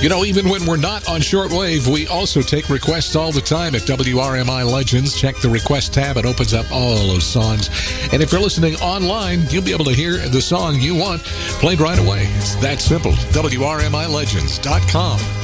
You know, even when we're not on shortwave, we also take requests all the time at WRMI Legends. Check the request tab. It opens up all those songs. And if you're listening online, you'll be able to hear the song you want played right away. It's that simple. WRMILegends.com.